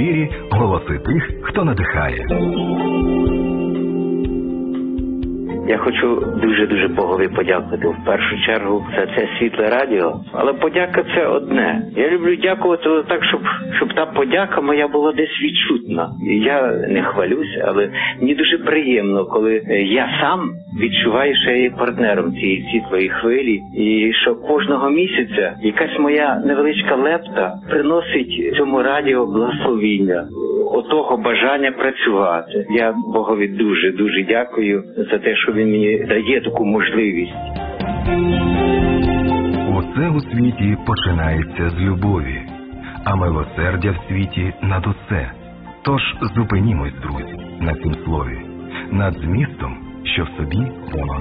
ефірі голоси тих, хто надихає. Я хочу дуже Богові подякувати в першу чергу за це світле радіо. Але подяка – це одне. Я люблю дякувати так, щоб та подяка моя була десь відчутна. Я не хвалюся, але мені дуже приємно, коли я сам відчуваю, що я є партнером цієї світлої хвилі. І що кожного місяця якась моя невеличка лепта приносить цьому радіо благословіння, отого бажання працювати. Я Богові дуже дякую за те, що він мені дає таку можливість. Усе у світі починається з любові, а милосердя в світі над усе. Тож зупинімось, друзі, на цім слові, над змістом, що в собі воно